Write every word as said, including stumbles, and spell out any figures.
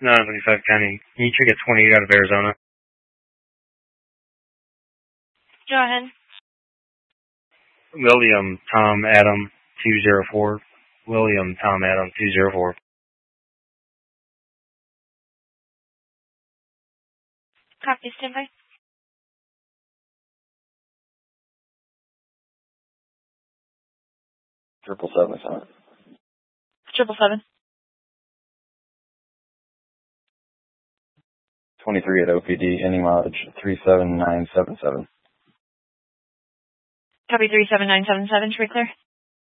nine fifty-five County. Can you check at twenty-eight out of Arizona? Go ahead. William Tom Adam two zero four. William Tom Adam two zero four. Copy, standby. Triple seven, seven. Triple seven. Twenty-three at O P D, ending mileage three seven nine seven seven. Copy three seven nine seven seven, should we clear?